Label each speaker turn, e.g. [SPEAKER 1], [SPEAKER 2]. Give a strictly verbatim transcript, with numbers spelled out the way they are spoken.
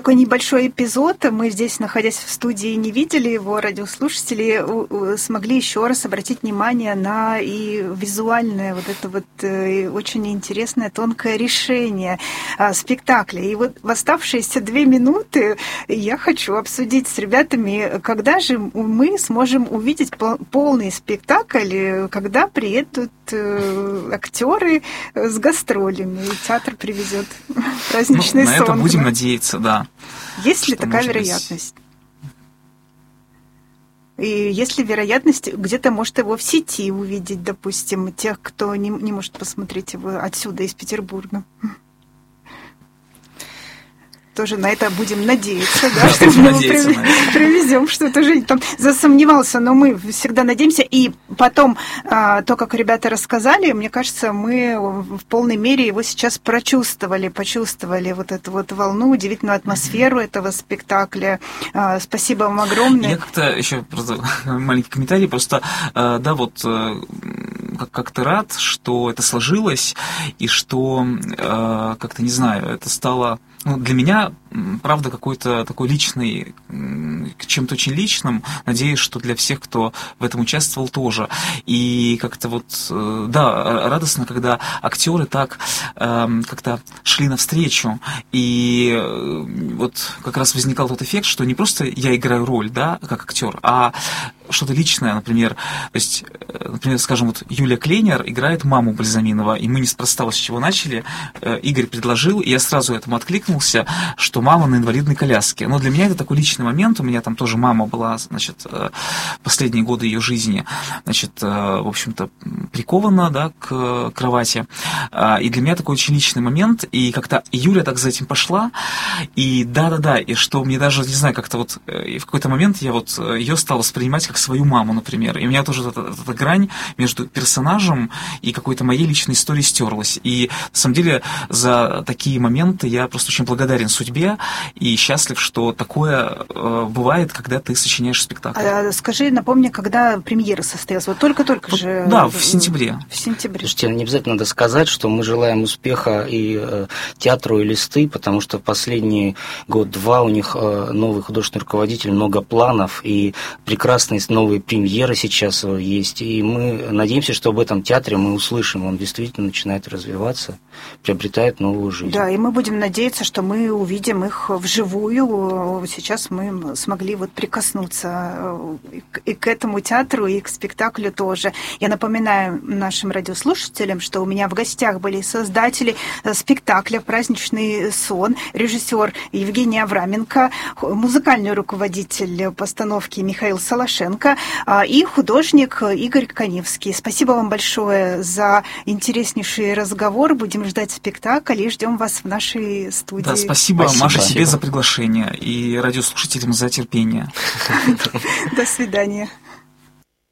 [SPEAKER 1] такой небольшой эпизод. Мы здесь, находясь в студии, не видели его. Радиослушатели смогли еще раз обратить внимание на и визуальное вот это вот очень интересное, тонкое решение спектакля. И вот в оставшиеся две минуты я хочу обсудить с ребятами, когда же мы сможем увидеть полный спектакль, когда приедут актеры с гастролями, и театр привезет праздничный
[SPEAKER 2] ну, на
[SPEAKER 1] сон.
[SPEAKER 2] На это будем надеяться, да.
[SPEAKER 1] Есть ли такая вероятность? Быть... И есть ли вероятность где-то, может, его в сети увидеть, допустим, тех, кто не, не может посмотреть его отсюда, из Петербурга? Тоже на это будем надеяться, да, что мы привезем что-то же. Там засомневался, но мы всегда надеемся. И потом, то, как ребята рассказали, мне кажется, мы в полной мере его сейчас прочувствовали, почувствовали вот эту вот волну, удивительную атмосферу этого спектакля. Спасибо вам огромное.
[SPEAKER 2] Я как-то еще просто маленький комментарий, просто, да, вот как-то рад, что это сложилось, и что, как-то, не знаю, это стало... Ну, для меня, правда, какой-то такой личный, чем-то очень личным. Надеюсь, что для всех, кто в этом участвовал, тоже. И как-то вот, да, радостно, когда актеры так как-то шли навстречу. И вот как раз возникал тот эффект, что не просто я играю роль, да, как актер, а что-то личное, например. То есть, например, скажем, вот Юлия Клейнер играет маму Бальзаминова, и мы неспроста вот с чего начали. Игорь предложил, и я сразу этому откликнулся, что мама на инвалидной коляске. Но для меня это такой личный момент. У меня там тоже мама была, значит, последние годы ее жизни, значит, в общем-то, прикована, да, к кровати. И для меня такой очень личный момент. И как-то Юля так за этим пошла. И да-да-да, и что мне даже, не знаю, как-то вот в какой-то момент я вот ее стал воспринимать как свою маму, например. И у меня тоже эта, эта грань между персонажем и какой-то моей личной историей стерлась. И на самом деле за такие моменты я просто очень благодарен судьбе и счастлив, что такое э, бывает, когда ты сочиняешь спектакль.
[SPEAKER 1] А, скажи, напомни, когда премьера состоялась? Вот только-только вот, же...
[SPEAKER 2] Да, в сентябре.
[SPEAKER 1] В сентябре.
[SPEAKER 3] Слушайте, не обязательно надо сказать, что мы желаем успеха и э, театру, и Листы, потому что последний год-два у них э, новый художественный руководитель, много планов, и прекрасные новые премьеры сейчас есть. И мы надеемся, что об этом театре мы услышим. Он действительно начинает развиваться, приобретает новую жизнь.
[SPEAKER 1] Да, и мы будем надеяться, что мы увидим их вживую. Сейчас мы смогли вот прикоснуться и к этому театру, и к спектаклю тоже. Я напоминаю нашим радиослушателям, что у меня в гостях были создатели спектакля «Праздничный сон», режиссер Евгений Авраменко, музыкальный руководитель постановки Михаил Солошенко и художник Игорь Каневский. Спасибо вам большое за интереснейший разговор. Будем ждать спектакль и ждем вас в нашей студии.
[SPEAKER 2] Да, спасибо, спасибо. Маша, тебе за приглашение и радиослушателям за терпение.
[SPEAKER 1] До свидания.